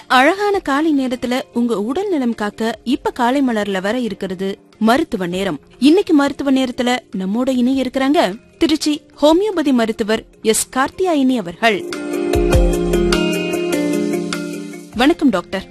அழகான காலை நேரத்துல உங்க உடல் நலம் காக்க இப்ப காலை மலர்ல வர இருக்கிறது மருத்துவ நேரம். இன்னைக்கு மருத்துவ நேரத்துல நம்மோட இணைய இருக்கிறாங்க திருச்சி ஹோமியோபதி மருத்துவர் எஸ் கார்த்தியாயினி அவர்கள். வணக்கம் டாக்டர்.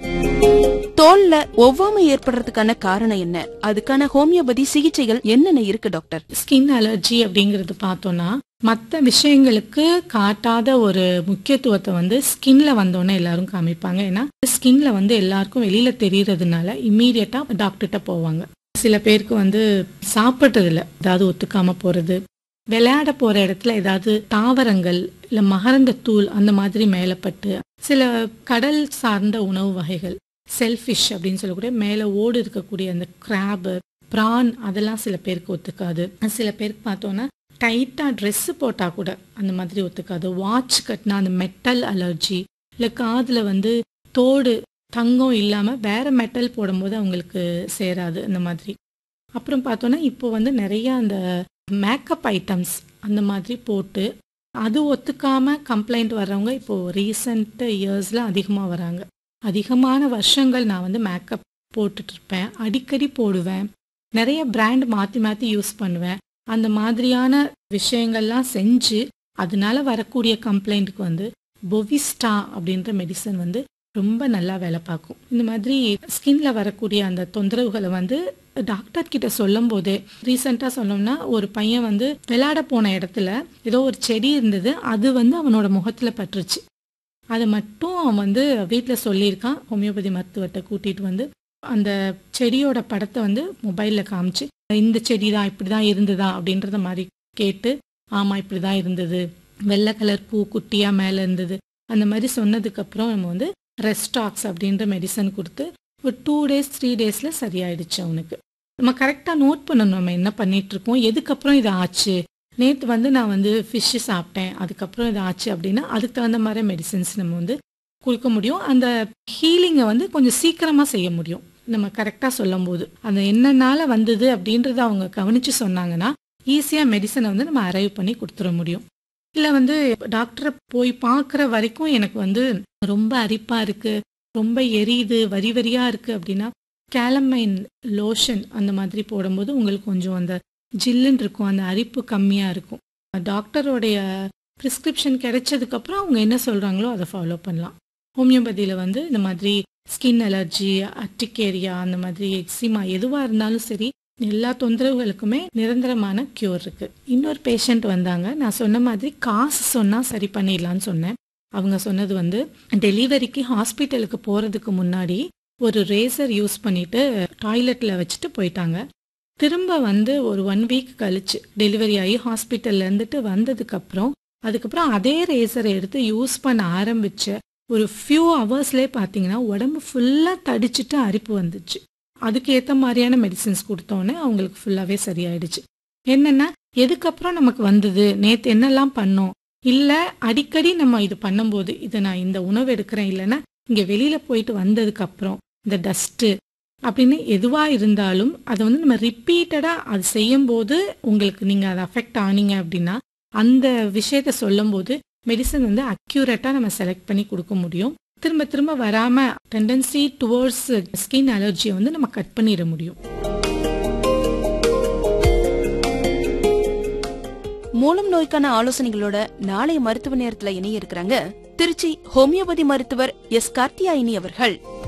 தோல்ல ஒவ்வாமை ஏற்படுறதுக்கான காரணம் என்ன? அதுக்கான ஹோமியோபதி சிகிச்சைகள் என்னென்ன இருக்கு டாக்டர்? ஸ்கின் அலர்ஜி அப்படிங்கறது பார்த்தோம்னா மற்ற விஷயங்களுக்கு காட்டாத ஒரு முக்கியத்துவத்தை ஸ்கின்ல வந்தோன்னே எல்லாரும் காமிப்பாங்க. ஏன்னா ஸ்கின்ல எல்லாருக்கும் வெளியில தெரியறதுனால இம்மீடியட்டா டாக்டர்கிட்ட போவாங்க. சில பேருக்கு சாப்பிட்றதுல ஏதாவது ஒத்துக்காம போறது, விளையாட போற இடத்துல ஏதாவது தாவரங்கள் இல்ல மகரந்த தூள் அந்த மாதிரி மேலப்பட்டு, சில கடல் சார்ந்த உணவு வகைகள் செல்ஃபிஷ் அப்படின்னு சொல்லக்கூடிய மேல ஓடு இருக்கக்கூடிய அந்த கிராப், பிரான் அதெல்லாம் சில பேருக்கு ஒத்துக்காது. சில பேருக்கு பார்த்தோன்னா டைட்டா ட்ரெஸ் போட்டா கூட அந்த மாதிரி ஒத்துக்காது. வாட்ச் கட்டினா அந்த மெட்டல் அலர்ஜி, இல்லை காதுல தோடு தங்கம் இல்லாம வேற மெட்டல் போடும்போது அவங்களுக்கு சேராது அந்த மாதிரி. அப்புறம் பார்த்தோன்னா இப்போ நிறைய அந்த மேக்கப் ஐட்டம்ஸ் அந்த மாதிரி போட்டு அது ஒத்துக்காம கம்ப்ளைண்ட் வர்றவங்க இப்போ ரீசெண்ட் இயர்ஸ்ல அதிகமா வராங்க. அதிகமான வருஷங்கள் நான் மேக்கப் போட்டுட்டு இருப்பேன், அடிக்கடி போடுவேன், நிறைய பிராண்ட் மாத்தி மாத்தி யூஸ் பண்ணுவேன். அந்த மாதிரியான விஷயங்கள்லாம் செஞ்சு அதனால வரக்கூடிய கம்ப்ளைண்ட்டுக்கு பொவிஸ்டா அப்படின்ற மெடிசன் ரொம்ப நல்லா வேலை பார்க்கும். இந்த மாதிரி ஸ்கின்ல வரக்கூடிய அந்த தொந்தரவுகளை டாக்டர் கிட்ட சொல்லும் போதே, ரீசெண்டா சொல்லணும்னா ஒரு பையன் விளையாட போன இடத்துல ஏதோ ஒரு செடி இருந்தது, அது அவனோட முகத்துல பட்டுருச்சு. அதை மட்டும் அவன் வீட்டில் சொல்லியிருக்கான். ஹோமியோபதி மருத்துவத்தை கூட்டிட்டு அந்த செடியோட படத்தை மொபைல்ல காமிச்சு, இந்த செடி தான் இப்படிதான் இருந்ததா அப்படின்றத மாதிரி கேட்டு, ஆமா இப்படிதான் இருந்தது, வெள்ளை கலர் பூ குட்டியா மேல இருந்தது, அந்த மாதிரி சொன்னதுக்கு அப்புறம் நம்ம ரெஸ்டாக்ஸ் அப்படின்ற மெடிசன் கொடுத்து ஒரு 2 days 3 daysல சரியாயிடுச்சு அவனுக்கு. நம்ம கரெக்டா நோட் பண்ணணும் நம்ம என்ன பண்ணிட்டு இருக்கோம், எதுக்கப்புறம் இது ஆச்சு, நேற்று நான் ஃபிஷ் சாப்பிட்டேன் அதுக்கப்புறம் இது ஆச்சு அப்படின்னா அதுக்கு தகுந்த மாதிரி மெடிசன்ஸ் நம்ம கொடுக்க முடியும். அந்த ஹீலிங்கை கொஞ்சம் சீக்கிரமா செய்ய முடியும் நம்ம கரெக்டா சொல்லும் போது. அந்த என்னன்னால வந்தது அப்படின்றத அவங்க கவனிச்சு சொன்னாங்கன்னா ஈஸியா மெடிசனை நம்ம அரைவ் பண்ணி கொடுத்துட முடியும். இல்லை டாக்டரை போய் பார்க்குற வரைக்கும் எனக்கு ரொம்ப அரிப்பா இருக்கு, ரொம்ப எரியுது, வரி வரியா இருக்கு அப்படின்னா கேலமைன் லோஷன் அந்த மாதிரி போடும்போது உங்களுக்கு கொஞ்சம் அந்த ஜில்லுன்னு இருக்கும், அந்த அரிப்பு கம்மியா இருக்கும். டாக்டரோடைய ப்ரிஸ்கிரிப்ஷன் கிடைச்சதுக்கு அப்புறம் அவங்க என்ன சொல்றாங்களோ அதை ஃபாலோ பண்ணலாம். ஹோமியோபதியில இந்த மாதிரி ஸ்கின் அலர்ஜி, அட்டிகேரியா, அந்த மாதிரி எக்ஸிமா எதுவா இருந்தாலும் சரி எல்லா தொந்தரவுகளுக்குமே நிரந்தரமான கியூர் இருக்கு. இன்னொரு பேஷண்ட் வந்தாங்க, நான் சொன்ன மாதிரி காசு சொன்னா சரி பண்ணிடலான்னு சொன்னேன். அவங்க சொன்னது டெலிவரிக்கு ஹாஸ்பிட்டலுக்கு போறதுக்கு முன்னாடி ஒரு ரேசர் யூஸ் பண்ணிட்டு டாய்லெட்ல வச்சுட்டு போயிட்டாங்க. திரும்ப ஒரு 1 week கழிச்சு டெலிவரி ஆகி ஹாஸ்பிட்டல்ல இருந்துட்டு வந்ததுக்கு அப்புறம் அதுக்கப்புறம் அதே ரேசரை எடுத்து யூஸ் பண்ண ஆரம்பிச்ச ஒரு ஃபியூ ஹவர்ஸ்லேயே பார்த்தீங்கன்னா உடம்பு ஃபுல்லா தடிச்சிட்டு அரிப்பு வந்துச்சு. அதுக்கு ஏற்ற மாதிரியான மெடிசின்ஸ் கொடுத்தோன்னே அவங்களுக்கு ஃபுல்லாகவே சரியாயிடுச்சு. என்னென்னா எதுக்கப்புறம் நமக்கு வந்தது, நேற்று என்னெல்லாம் பண்ணோம், இல்லை அடிக்கடி நம்ம இது பண்ணும்போது இதை நான் இந்த உணவு எடுக்கிறேன், இல்லைன்னா இங்கே வெளியில் போயிட்டு வந்ததுக்கப்புறம் இந்த டஸ்ட்டு அப்படின்னு எதுவாக இருந்தாலும் அதை நம்ம ரிப்பீட்டடாக அது செய்யும்போது உங்களுக்கு நீங்கள் அதை அஃபெக்ட் ஆனீங்க அப்படின்னா அந்த விஷயத்த சொல்லும்போது மெடிசன் அக்யூரேட்டாக நம்ம செலக்ட் பண்ணி கொடுக்க முடியும். திரும்ப திரும்ப வராம டெண்டன்சி டுவர்ட்ஸ் ஸ்கின் அலர்ஜியை நம்ம கட் பண்ணிட முடியும். மூலம் நோய்க்கான ஆலோசனைகளோட நாளைய மருத்துவ நேரத்துல இணைய இருக்கிறாங்க திருச்சி ஹோமியோபதி மருத்துவர் எஸ் கார்த்தியாயினி அவர்கள்.